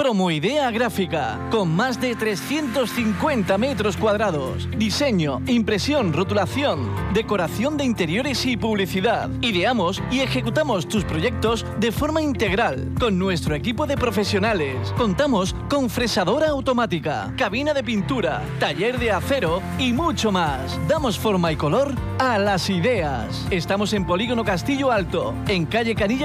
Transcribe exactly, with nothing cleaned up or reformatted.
Promoidea Gráfica, con más de trescientos cincuenta metros cuadrados. Diseño, impresión, rotulación, decoración de interiores y publicidad. Ideamos y ejecutamos tus proyectos de forma integral, con nuestro equipo de profesionales. Contamos con fresadora automática, cabina de pintura, taller de acero y mucho más. Damos forma y color a las ideas. Estamos en Polígono Castillo Alto, en calle Canilla